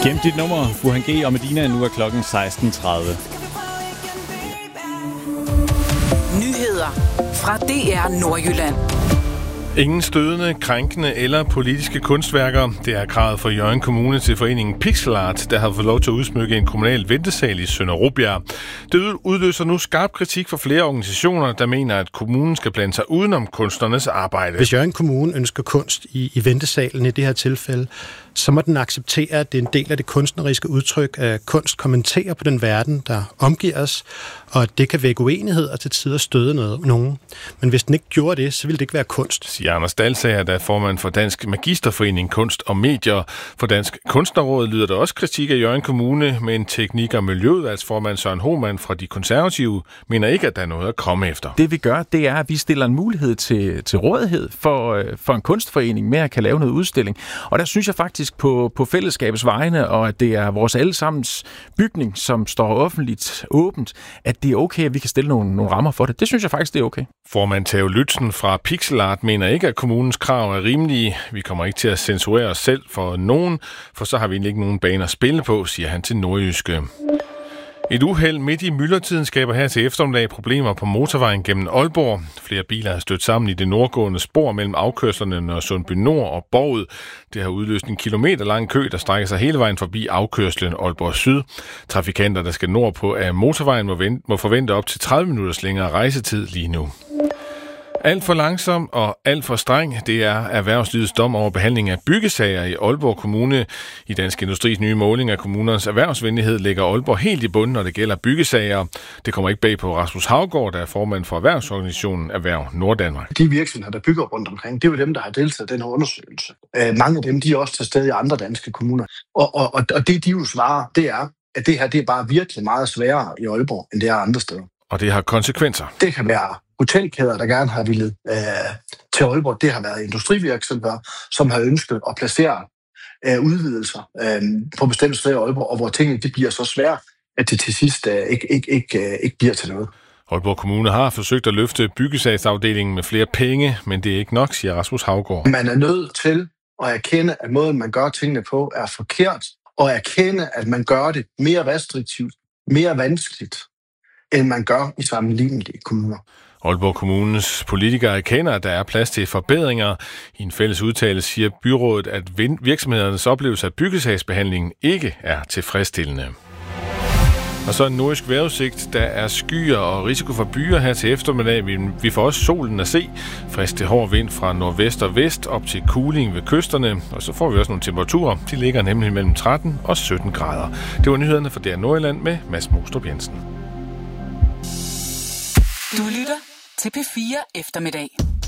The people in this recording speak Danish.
Gem dit nummer, Burhan G og Medina, nu er klokken 16:30. Nyheder fra DR Nordjylland. Ingen stødende, krænkende eller politiske kunstværker. Det er kravet fra Hjørring Kommune til foreningen Pixel Art, der har fået lov til at udsmykke en kommunal ventesal i Sønder Rubjerg. Det udløser nu skarp kritik fra flere organisationer, der mener, at kommunen skal blande sig udenom kunstnernes arbejde. Hvis Hjørring Kommune ønsker kunst i ventesalen i det her tilfælde, så må den acceptere, at det er en del af det kunstneriske udtryk, at kunst kommenterer på den verden, der omgiver os, og at det kan vække uenighed og til tider støde nogen. Men hvis den ikke gjorde det, så ville det ikke være kunst. Siger Anders Dahlsager, der er formand for Dansk Magisterforening Kunst og Medier. For Dansk Kunstnerråd lyder der også kritik af Hjørring Kommune, men teknik- og miljøudvalgsformand Søren Hohmann fra De Konservative mener ikke, at der er noget at komme efter. Det vi gør, det er, at vi stiller en mulighed til rådighed for en kunstforening med at kan lave noget udstilling. Og der synes jeg faktisk på fællesskabets vegne, og at det er vores allesammens bygning, som står offentligt åbent, at det er okay, at vi kan stille nogle rammer for det. Det synes jeg faktisk, det er okay. Formand Theo Lytzen fra Pixel Art mener ikke, at kommunens krav er rimelige. Vi kommer ikke til at censurere os selv for nogen, for så har vi egentlig ikke nogen baner at spille på, siger han til Nordjyske. Et uheld midt i myldretiden skaber her til eftermiddag problemer på motorvejen gennem Aalborg. Flere biler er stødt sammen i det nordgående spor mellem afkørslerne Nørresundby Nord og Borget. Det har udløst en kilometerlang kø, der strækker sig hele vejen forbi afkørslen Aalborg Syd. Trafikanter, der skal nordpå af motorvejen, må forvente op til 30 minutters længere rejsetid lige nu. Alt for langsom og alt for streng, det er erhvervslivets dom over behandling af byggesager i Aalborg Kommune. I Dansk Industris nye måling af kommunernes erhvervsvenlighed ligger Aalborg helt i bunden, når det gælder byggesager. Det kommer ikke bag på Rasmus Haugaard, der er formand for erhvervsorganisationen Erhverv Norddanmark. De virksomheder, der bygger rundt omkring, det er jo dem, der har deltaget i den her undersøgelse. Mange af dem, de er også til stede i andre danske kommuner. Og det, de jo svarer, det er, at det her det er bare virkelig meget sværere i Aalborg, end det er andre steder. Og det har konsekvenser. Det kan være hotelkæder, der gerne har villet til Aalborg. Det har været industrivirksomheder, som har ønsket at placere udvidelser på bestemte steder i Aalborg, og hvor tingene det bliver så svære, at det til sidst ikke bliver til noget. Aalborg Kommune har forsøgt at løfte byggesagsafdelingen med flere penge, men det er ikke nok, siger Rasmus Haugaard. Man er nødt til at erkende, at måden, man gør tingene på, er forkert, og erkende, at man gør det mere restriktivt, mere vanskeligt, end man gør i sammenlignelige kommuner. Aalborg Kommunes politikere erkender, at der er plads til forbedringer. I en fælles udtalelse siger byrådet, at virksomhedernes oplevelse af byggesagsbehandlingen ikke er tilfredsstillende. Og så en nordisk vejrudsigt. Der er skyer og risiko for byer her til eftermiddag. Vi får også solen at se. Frisk til hård vind fra nordvest og vest op til kuling ved kysterne. Og så får vi også nogle temperaturer. De ligger nemlig mellem 13 og 17 grader. Det var nyhederne fra DR Nordjylland med Mads Mostrup Jensen. Du lytter til P4 Eftermiddag.